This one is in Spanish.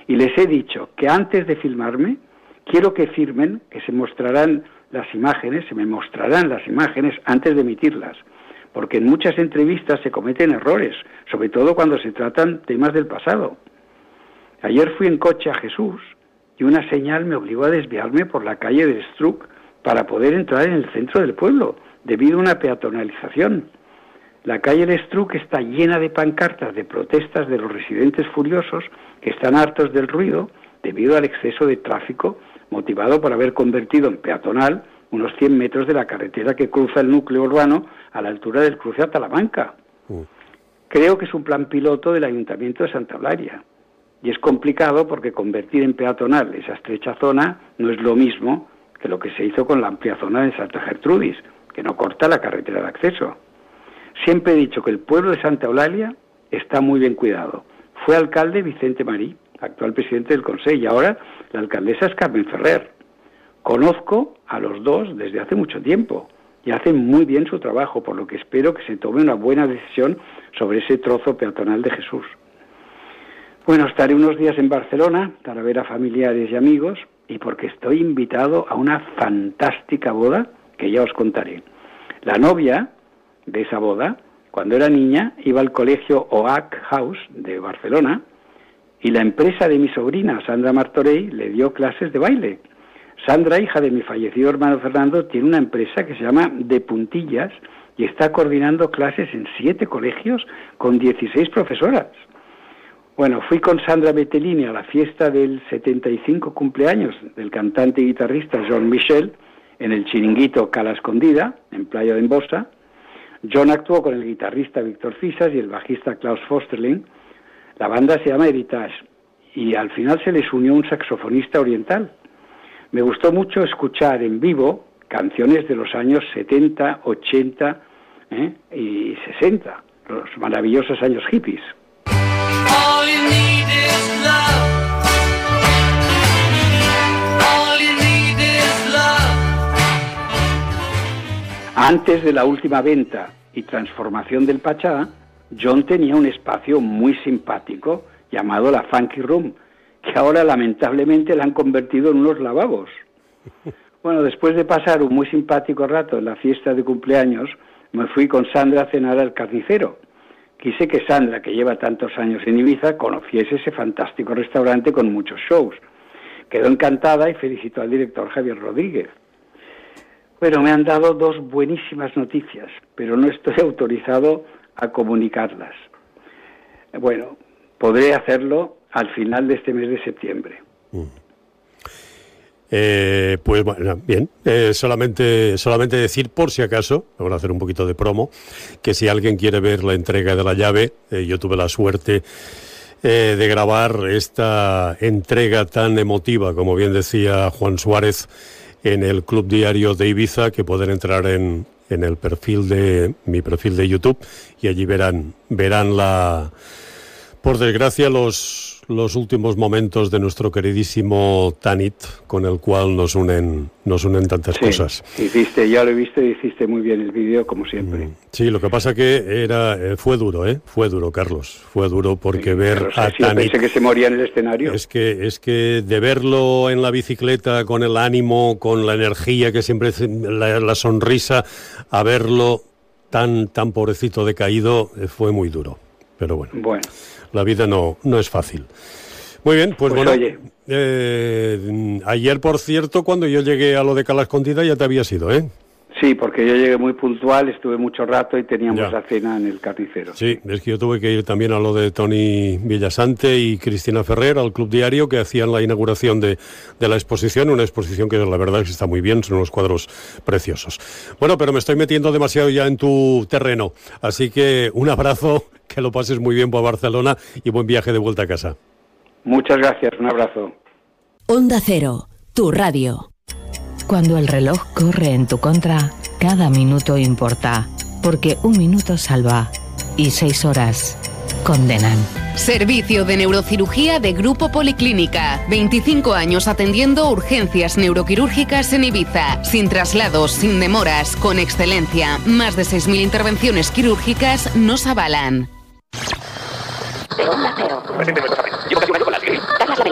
Y les he dicho que antes de filmarme, quiero que firmen, que se me mostrarán las imágenes antes de emitirlas. Porque en muchas entrevistas se cometen errores, sobre todo cuando se tratan temas del pasado. Ayer fui en coche a Jesús y una señal me obligó a desviarme por la calle del Struc para poder entrar en el centro del pueblo, debido a una peatonalización. La calle del Struc está llena de pancartas de protestas de los residentes furiosos que están hartos del ruido debido al exceso de tráfico motivado por haber convertido en peatonal unos 100 metros de la carretera que cruza el núcleo urbano a la altura del cruce a Talamanca. Creo que es un plan piloto del Ayuntamiento de Santa Eulalia. Y es complicado porque convertir en peatonal esa estrecha zona no es lo mismo que lo que se hizo con la amplia zona de Santa Gertrudis, que no corta la carretera de acceso. Siempre he dicho que el pueblo de Santa Eulalia está muy bien cuidado. Fue alcalde Vicente Marí, actual presidente del Consell, y ahora la alcaldesa es Carmen Ferrer. Conozco a los dos desde hace mucho tiempo y hacen muy bien su trabajo, por lo que espero que se tome una buena decisión sobre ese trozo peatonal de Jesús. Bueno, estaré unos días en Barcelona para ver a familiares y amigos y porque estoy invitado a una fantástica boda que ya os contaré. La novia de esa boda, cuando era niña, iba al colegio OAC House de Barcelona y la empresa de mi sobrina, Sandra Martorell, le dio clases de baile. Sandra, hija de mi fallecido hermano Fernando, tiene una empresa que se llama De Puntillas y está coordinando clases en 7 colegios con 16 profesoras. Bueno, fui con Sandra Bettelini a la fiesta del 75 cumpleaños del cantante y guitarrista John Michel en el chiringuito Cala Escondida, en Playa de Embosa. John actuó con el guitarrista Víctor Fisas y el bajista Klaus Fosterling. La banda se llama Heritage y al final se les unió un saxofonista oriental. Me gustó mucho escuchar en vivo canciones de los años 70, 80 y 60, los maravillosos años hippies. All you need is love. All you need is love. Antes de la última venta y transformación del Pachá, John tenía un espacio muy simpático llamado la Funky Room, que ahora lamentablemente la han convertido en unos lavabos. Bueno, después de pasar un muy simpático rato en la fiesta de cumpleaños, me fui con Sandra a cenar al Carnicero. Quise que Sandra, que lleva tantos años en Ibiza, conociese ese fantástico restaurante con muchos shows. Quedó encantada y felicitó al director Javier Rodríguez. Bueno, me han dado 2 buenísimas noticias, pero no estoy autorizado a comunicarlas. Bueno, podré hacerlo al final de este mes de septiembre. Pues bueno, bien, solamente decir, por si acaso, vamos a hacer un poquito de promo, que si alguien quiere ver la entrega de la llave, yo tuve la suerte de grabar esta entrega tan emotiva, como bien decía Juan Suárez, en el Club Diario de Ibiza, que pueden entrar en el perfil de mi perfil de YouTube y allí verán por desgracia los últimos momentos de nuestro queridísimo Tanit, con el cual nos unen tantas cosas. Ya lo he visto y hiciste muy bien el vídeo, como siempre. Sí, lo que pasa que fue duro, Carlos, fue duro porque ver a Tanit... Pensé que se moría en el escenario. Es que de verlo en la bicicleta, con el ánimo, con la energía que siempre, la sonrisa, a verlo tan pobrecito decaído, fue muy duro, pero bueno. La vida no es fácil. Muy bien, pues bueno. Oye. Ayer, por cierto, cuando yo llegué a lo de Cala Escondida ya te habías ido, ¿eh? Sí, porque yo llegué muy puntual, estuve mucho rato y teníamos la cena en el Carnicero. Sí, es que yo tuve que ir también a lo de Toni Villasante y Cristina Ferrer, al Club Diario, que hacían la inauguración de la exposición, una exposición que la verdad es que está muy bien, son unos cuadros preciosos. Bueno, pero me estoy metiendo demasiado ya en tu terreno, así que un abrazo, que lo pases muy bien por Barcelona y buen viaje de vuelta a casa. Muchas gracias, un abrazo. Onda Cero, tu radio. Cuando el reloj corre en tu contra, cada minuto importa, porque 1 minuto salva y 6 horas condenan. Servicio de neurocirugía de Grupo Policlínica. 25 años atendiendo urgencias neuroquirúrgicas en Ibiza. Sin traslados, sin demoras, con excelencia. Más de 6.000 intervenciones quirúrgicas nos avalan. De Onda Cero.